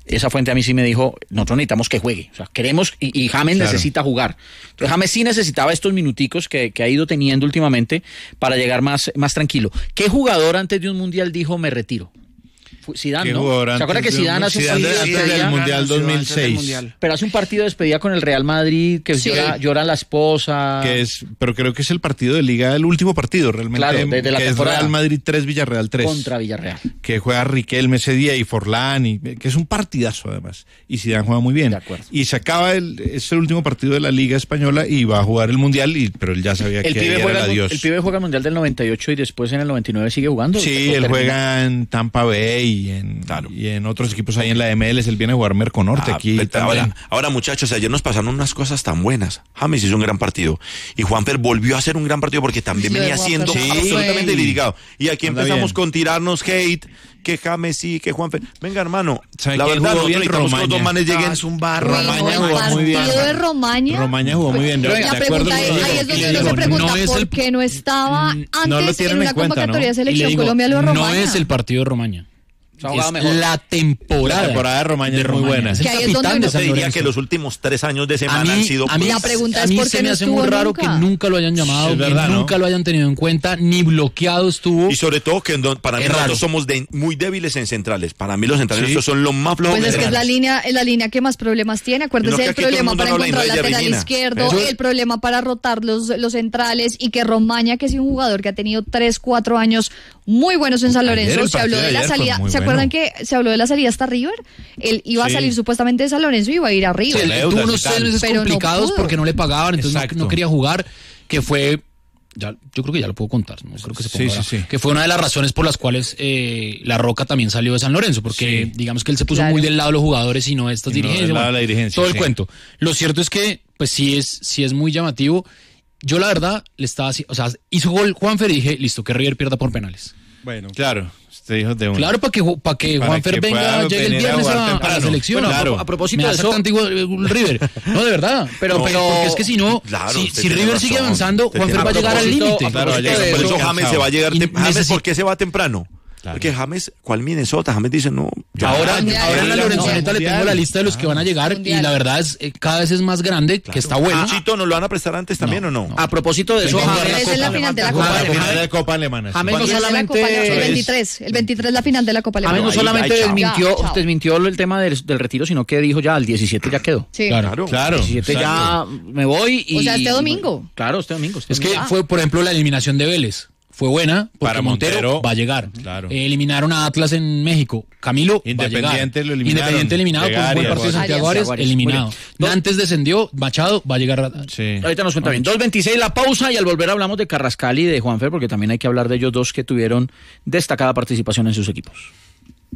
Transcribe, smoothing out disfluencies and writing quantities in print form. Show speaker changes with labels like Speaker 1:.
Speaker 1: esa fuente a mí sí me dijo, nosotros necesitamos que juegue, o sea, queremos, y James necesita jugar. Entonces James sí necesitaba estos minuticos que ha ido teniendo últimamente para llegar más tranquilo. ¿Qué jugador antes de un mundial dijo me retiro? Zidane, ¿no? ¿Se acuerda que Zidane hace un partido de
Speaker 2: despedida del Mundial 2006?
Speaker 1: Pero hace un partido de despedida con el Real Madrid, que llora la esposa.
Speaker 2: Pero creo que es el partido de Liga, el último partido realmente.
Speaker 1: Claro, desde la temporada.
Speaker 2: Es Real Madrid 3, Villarreal 3.
Speaker 1: Contra Villarreal.
Speaker 2: Que juega Riquelme ese día y Forlán, que es un partidazo además. Y Zidane juega muy bien.
Speaker 1: De acuerdo.
Speaker 2: Y se acaba es el último partido de la Liga Española y va a jugar el Mundial, pero él ya sabía que era el adiós.
Speaker 1: El pibe juega el Mundial del 98 y después en el 99 sigue jugando.
Speaker 2: Sí, él juega en Tampa Bay y en otros equipos ahí en la MLS. Él viene a jugar Merconorte aquí.
Speaker 3: Ahora, muchachos, ayer nos pasaron unas cosas tan buenas. James hizo un gran partido y Juanfer volvió a hacer un gran partido porque también venía siendo absolutamente lidigado. Y aquí empezamos con tirarnos hate, que James sí, que Juanfer. Venga, hermano, la verdad, nosotros necesitamos que los dos manes lleguen.
Speaker 2: Es un barro.
Speaker 4: Romaña jugó muy bien.
Speaker 5: de Romaña.
Speaker 2: Romaña jugó muy bien.
Speaker 5: La pregunta ahí es donde uno se pregunta por qué no estaba antes en una convocatoria de selección Colombia lo de Romaña.
Speaker 4: No es el partido de Romaña. Es la temporada
Speaker 2: de Romaña es muy buena.
Speaker 5: Que ahí es donde
Speaker 3: Yo te diría que los últimos 3 años de semana han sido...
Speaker 5: la pregunta es por qué
Speaker 4: se me
Speaker 5: no
Speaker 4: hace
Speaker 5: estuvo
Speaker 4: muy raro
Speaker 5: nunca.
Speaker 4: que nunca lo hayan llamado,
Speaker 2: Sí,
Speaker 4: que
Speaker 2: verdad,
Speaker 4: nunca lo hayan tenido en cuenta, ni bloqueado estuvo.
Speaker 3: Y sobre todo que para mí
Speaker 4: Es raro.
Speaker 3: nosotros somos muy débiles en centrales. Para mí los centrales estos son los más flojos.
Speaker 5: Pues es que es la línea que más problemas tiene. Acuérdese
Speaker 3: Sino que
Speaker 5: el
Speaker 3: aquí todo el
Speaker 5: problema
Speaker 3: mundo
Speaker 5: para
Speaker 3: no habla
Speaker 5: encontrar
Speaker 3: inglés,
Speaker 5: lateral
Speaker 3: Regina.
Speaker 5: izquierdo, el problema para rotar los centrales, y que Romaña, que es un jugador que ha tenido 3-4 años muy buenos en San Lorenzo, se habló de la salida. ¿Se acuerdan que se habló de la salida hasta River? Él iba a salir supuestamente de San Lorenzo y iba a ir a River.
Speaker 4: Sí, él tuvo unos 6 meses
Speaker 5: pero
Speaker 4: complicados
Speaker 5: no
Speaker 4: porque no le pagaban, entonces
Speaker 2: Exacto.
Speaker 4: no quería jugar, que fue... yo creo que ya lo puedo contar, no creo que se ponga ahora. Que fue una de las razones por las cuales La Roca también salió de San Lorenzo, porque digamos que él se puso muy del lado de los jugadores y no de estas dirigencias. Todo el cuento. Lo cierto es que pues sí es muy llamativo. Yo la verdad le estaba así, o sea, hizo gol Juanfer y dije, listo, que River pierda por penales.
Speaker 2: Bueno, claro. Usted dijo de uno.
Speaker 4: Claro, para que Juanfer venga, llegue el viernes a la selección.
Speaker 1: Bueno,
Speaker 4: claro.
Speaker 1: a propósito
Speaker 4: me
Speaker 1: de eso,
Speaker 4: antiguo River. No, de verdad. Pero porque es que si no,
Speaker 3: Claro,
Speaker 4: si River sigue avanzando, Juanfer va a llegar al límite.
Speaker 2: Claro,
Speaker 3: Por eso James se va a llegar. James, ¿por qué se va temprano?
Speaker 2: Claro.
Speaker 3: Porque James, ¿cuál Minnesota? James dice, no.
Speaker 4: Ahora en la Lorenzoneta le tengo la lista de los que van a llegar y la verdad es cada vez es más grande, que está bueno.
Speaker 3: ¿Chito nos lo van a prestar antes también o no?
Speaker 1: A propósito de eso,
Speaker 5: Esa es la final de la Copa.
Speaker 2: La final de Copa Alemana.
Speaker 1: James no
Speaker 5: El
Speaker 1: solamente...
Speaker 5: 23 es la final de la Copa
Speaker 1: James
Speaker 5: Alemana.
Speaker 1: no solamente
Speaker 5: Chao.
Speaker 1: desmintió el tema del retiro, sino que dijo ya, el 17 ya quedó.
Speaker 5: Sí.
Speaker 2: Claro.
Speaker 1: 17 ya me voy y...
Speaker 5: O sea, este domingo.
Speaker 1: Claro, este domingo.
Speaker 4: Es que fue, por ejemplo, la eliminación de Vélez. Fue buena porque
Speaker 2: Para Montero
Speaker 4: va a llegar.
Speaker 2: Claro.
Speaker 4: Eliminaron a Atlas en México. Camilo
Speaker 2: Independiente
Speaker 4: va a llegar.
Speaker 2: lo eliminaron.
Speaker 4: Independiente eliminado con un buen partido de Santiago Arias, eliminado. Nantes descendió, Machado va a llegar.
Speaker 2: Sí.
Speaker 1: Ahorita nos cuenta bien. 2:26 la pausa y al volver hablamos de Carrascal y de Juanfer, porque también hay que hablar de ellos dos que tuvieron destacada participación en sus equipos.